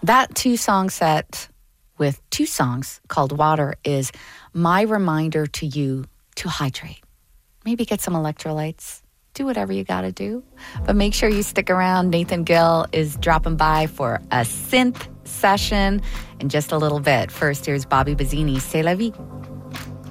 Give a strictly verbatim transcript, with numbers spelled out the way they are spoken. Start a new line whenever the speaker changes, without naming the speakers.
That two-song set with two songs called Water is my reminder to you to hydrate. Maybe get some electrolytes. Do whatever you got to do. But make sure you stick around. Nathan Gill is dropping by for a synth session in just a little bit. First, here's Bobby Bazzini, C'est la vie.